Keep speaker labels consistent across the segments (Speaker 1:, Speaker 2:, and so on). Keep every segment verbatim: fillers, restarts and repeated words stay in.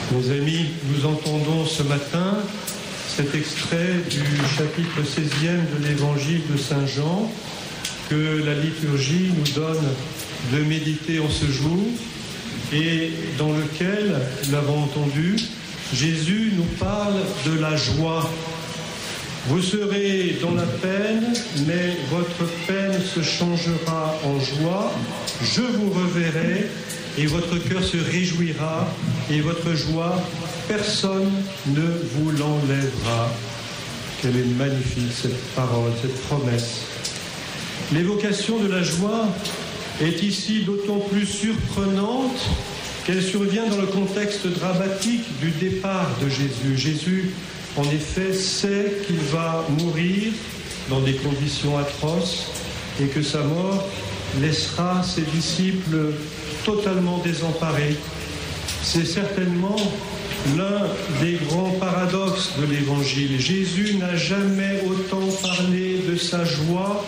Speaker 1: Mes amis, nous entendons ce matin cet extrait du chapitre seizième de l'évangile de Saint Jean que la liturgie nous donne de méditer en ce jour et dans lequel, nous l'avons entendu, Jésus nous parle de la joie. Vous serez dans la peine, mais votre peine se changera en joie. Je vous reverrai et votre cœur se réjouira et votre joie, personne ne vous l'enlèvera. Quelle est magnifique cette parole, cette promesse. L'évocation de la joie est ici d'autant plus surprenante qu'elle survient dans le contexte dramatique du départ de Jésus. Jésus, en effet, sait qu'il va mourir dans des conditions atroces et que sa mort laissera ses disciples totalement désemparés. C'est certainement l'un des grands paradoxes de l'Évangile. Jésus n'a jamais autant parlé de sa joie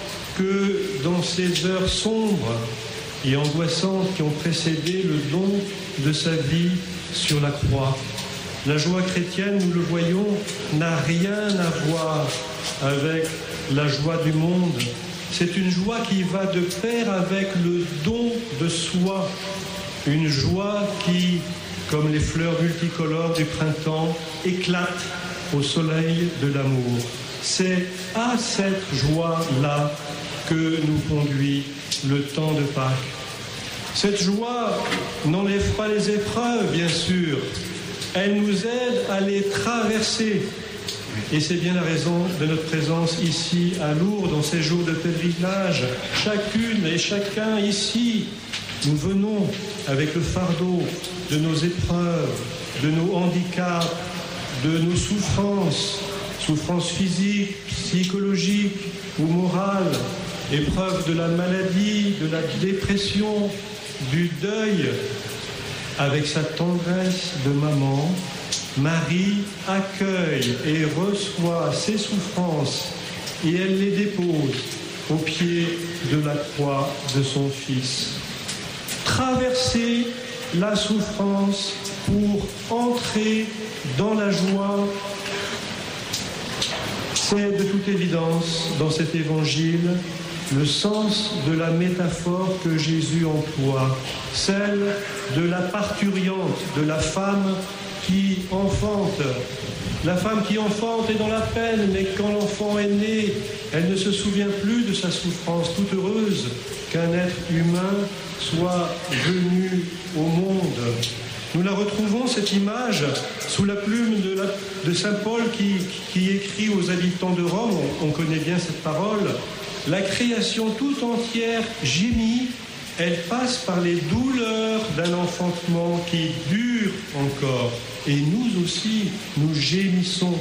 Speaker 1: que dans ces heures sombres et angoissantes qui ont précédé le don de sa vie sur la croix. La joie chrétienne, nous le voyons, n'a rien à voir avec la joie du monde. C'est une joie qui va de pair avec le don de soi. Une joie qui, comme les fleurs multicolores du printemps, éclate au soleil de l'amour. C'est à cette joie-là que nous conduit le temps de Pâques. Cette joie n'enlève pas les épreuves, bien sûr. Elle nous aide à les traverser. Et c'est bien la raison de notre présence ici à Lourdes, dans ces jours de pèlerinage. Chacune et chacun ici, nous venons avec le fardeau de nos épreuves, de nos handicaps, de nos souffrances, souffrances physiques, psychologiques ou morales, épreuves de la maladie, de la dépression, du deuil. Avec sa tendresse de maman, Marie accueille et reçoit ses souffrances et elle les dépose au pied de la croix de son Fils. Traverser la souffrance pour entrer dans la joie, c'est de toute évidence dans cet évangile le sens de la métaphore que Jésus emploie, celle de la parturiente, de la femme qui enfante. La femme qui enfante est dans la peine, mais quand l'enfant est né, elle ne se souvient plus de sa souffrance, toute heureuse qu'un être humain soit venu au monde. Nous la retrouvons, cette image, sous la plume de, la, de saint Paul qui, qui écrit aux habitants de Rome, on, on connaît bien cette parole. La création tout entière gémit, elle passe par les douleurs d'un enfantement qui dure encore. Et nous aussi, nous gémissons.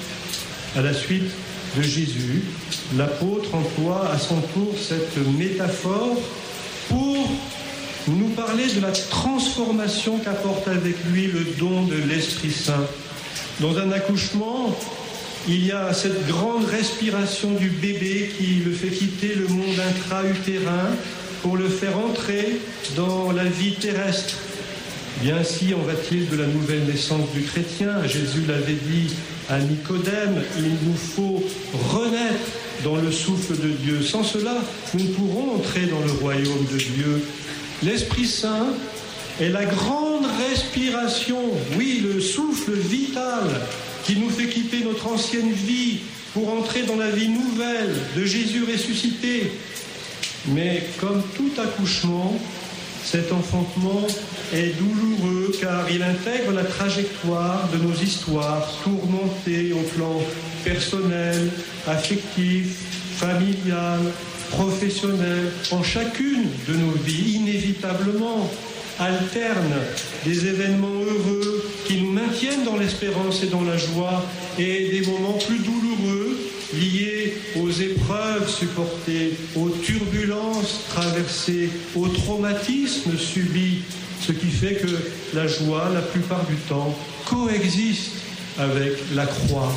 Speaker 1: À la suite de Jésus, l'apôtre emploie à son tour cette métaphore pour nous parler de la transformation qu'apporte avec lui le don de l'Esprit Saint. Dans un accouchement, il y a cette grande respiration du bébé qui le fait quitter le monde intra-utérin pour le faire entrer dans la vie terrestre. Bien ainsi en va-t-il de la nouvelle naissance du chrétien. Jésus l'avait dit à Nicodème, il nous faut renaître dans le souffle de Dieu. Sans cela, nous ne pourrons entrer dans le royaume de Dieu. L'Esprit Saint est la grande respiration, oui, le souffle vital qui nous fait quitter notre ancienne vie pour entrer dans la vie nouvelle de Jésus ressuscité. Mais comme tout accouchement, cet enfantement est douloureux car il intègre la trajectoire de nos histoires tourmentées au plan personnel, affectif, familial, professionnel. En chacune de nos vies, inévitablement, alternent des événements heureux qui nous maintiennent dans l'espérance et dans la joie et des moments plus douloureux liés aux épreuves supportées, aux turbulences traversées, aux traumatismes subis, ce qui fait que la joie, la plupart du temps, coexiste avec la croix.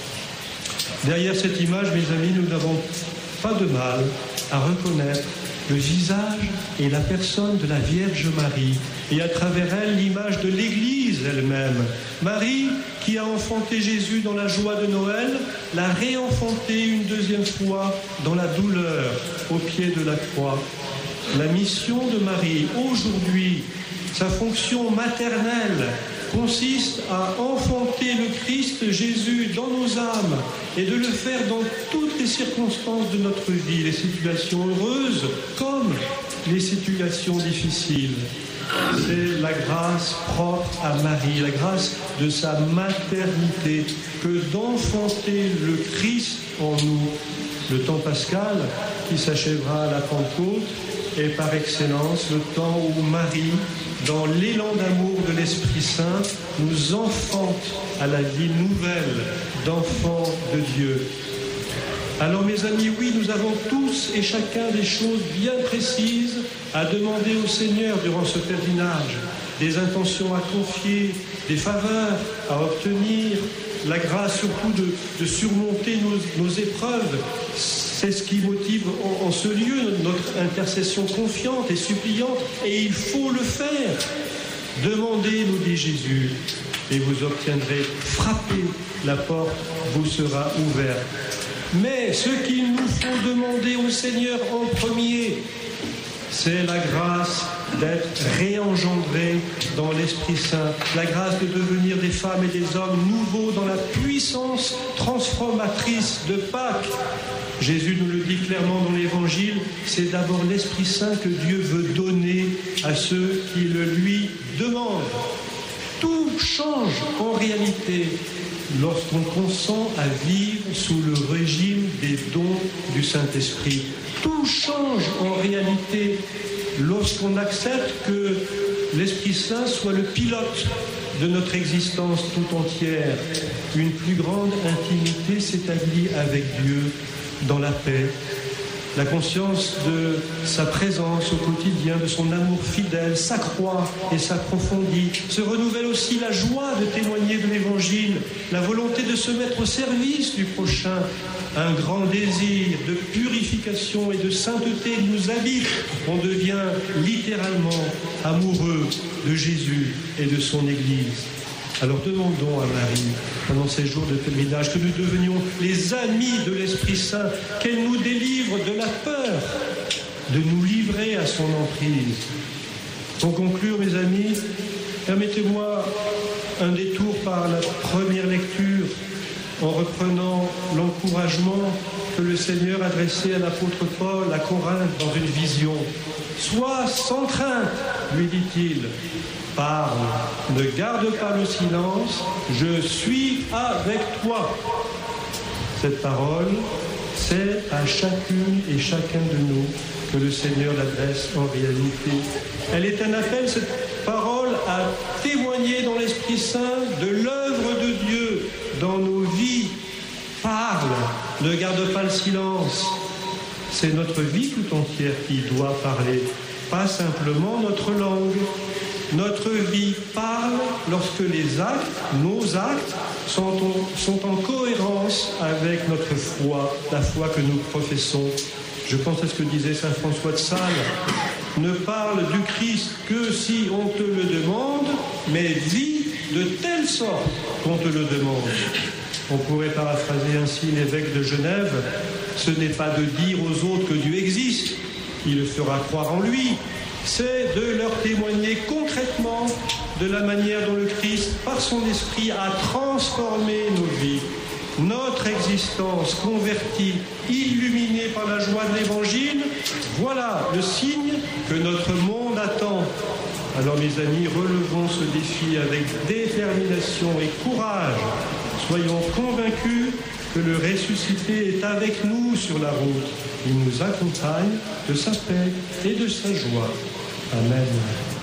Speaker 1: Derrière cette image, mes amis, nous n'avons pas de mal à reconnaître le visage et la personne de la Vierge Marie et à travers elle l'image de l'Église elle-même. Marie, qui a enfanté Jésus dans la joie de Noël, l'a réenfanté une deuxième fois dans la douleur au pied de la croix. La mission de Marie aujourd'hui, sa fonction maternelle, consiste à enfanter le Christ Jésus dans nos âmes et de le faire dans toutes les circonstances de notre vie, les situations heureuses comme les situations difficiles. C'est la grâce propre à Marie, la grâce de sa maternité, que d'enfanter le Christ en nous. Le temps pascal qui s'achèvera à la Pentecôte est par excellence le temps où Marie, dans l'élan d'amour de l'Esprit Saint, nous enfante à la vie nouvelle d'enfants de Dieu. Alors mes amis, oui, nous avons tous et chacun des choses bien précises à demander au Seigneur durant ce pèlerinage, des intentions à confier, des faveurs à obtenir, la grâce surtout de, de surmonter nos, nos épreuves. C'est ce qui motive en, en ce lieu notre intercession confiante et suppliante, et il faut le faire. Demandez, nous dit Jésus, et vous obtiendrez. Frappez, la porte vous sera ouverte. Mais ce qu'il nous faut demander au Seigneur en premier, c'est la grâce d'être réengendrés dans l'Esprit Saint, la grâce de devenir des femmes et des hommes nouveaux dans la puissance transformatrice de Pâques. Jésus nous le dit clairement dans l'Évangile, c'est d'abord l'Esprit Saint que Dieu veut donner à ceux qui le lui demandent. Tout change en réalité lorsqu'on consent à vivre sous le régime des dons du Saint-Esprit. Tout change en réalité lorsqu'on accepte que l'Esprit Saint soit le pilote de notre existence tout entière. Une plus grande intimité s'établit avec Dieu dans la paix, la conscience de sa présence au quotidien, de son amour fidèle s'accroît et s'approfondit. Se renouvelle aussi la joie de témoigner de l'Évangile, la volonté de se mettre au service du prochain. Un grand désir de purification et de sainteté nous habite. On devient littéralement amoureux de Jésus et de son Église. Alors demandons à Marie, pendant ces jours de pèlerinage, que nous devenions les amis de l'Esprit Saint, qu'elle nous délivre de la peur de nous livrer à son emprise. Pour conclure, mes amis, permettez-moi un détour par la première lecture, en reprenant l'encouragement que le Seigneur adressait à l'apôtre Paul à Corinthe dans une vision. « Sois sans crainte, lui dit-il. Parle, ne garde pas le silence, je suis avec toi. » Cette parole, c'est à chacune et chacun de nous que le Seigneur l'adresse en réalité. Elle est un appel, cette parole, à témoigner dans l'Esprit Saint de l'œuvre de Dieu dans nos vies. Parle, ne garde pas le silence. C'est notre vie tout entière qui doit parler, pas simplement notre langue. Notre vie parle lorsque les actes, nos actes, sont en, sont en cohérence avec notre foi, la foi que nous professons. Je pense à ce que disait saint François de Sales. Ne parle du Christ que si on te le demande, mais vis de telle sorte qu'on te le demande. On pourrait paraphraser ainsi l'évêque de Genève. Ce n'est pas de dire aux autres que Dieu existe, il le fera croire en lui. C'est de leur témoigner concrètement de la manière dont le Christ, par son esprit, a transformé nos vies. Notre existence convertie, illuminée par la joie de l'Évangile, voilà le signe que notre monde attend. Alors mes amis, relevons ce défi avec détermination et courage. Soyons convaincus que le ressuscité est avec nous sur la route. Il nous accompagne de sa paix et de sa joie. Amen.